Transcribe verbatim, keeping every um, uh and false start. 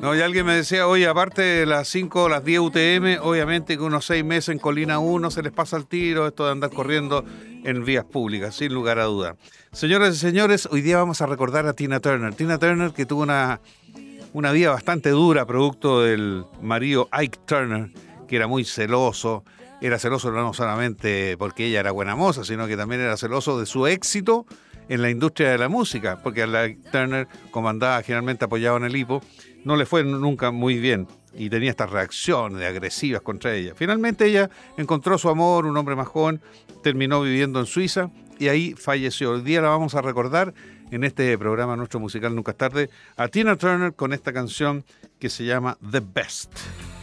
No, y alguien me decía, oye, aparte de las cinco o las diez U T M, obviamente que unos seis meses en Colina uno se les pasa el tiro, esto de andar corriendo en vías públicas, sin lugar a duda. Señoras y señores, hoy día vamos a recordar a Tina Turner. Tina Turner, que tuvo una, una vida bastante dura, producto del marido Ike Turner, que era muy celoso. Era celoso no solamente porque ella era buena moza, sino que también era celoso de su éxito en la industria de la música, porque a la Turner, como andaba generalmente apoyado en el hipo, no le fue nunca muy bien y tenía estas reacciones agresivas contra ella. Finalmente ella encontró su amor, un hombre más joven, terminó viviendo en Suiza y ahí falleció. Hoy día la vamos a recordar en este programa nuestro musical Nunca es tarde a Tina Turner con esta canción que se llama The Best.